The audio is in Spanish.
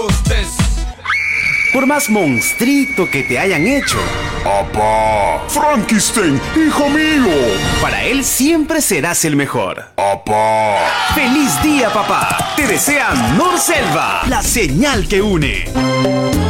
Por más monstruito que te hayan hecho, ¡Apá! ¡Frankenstein, hijo mío! para él siempre serás el mejor. ¡Apá! ¡Feliz día, papá! Te desea Norselva, la señal que une.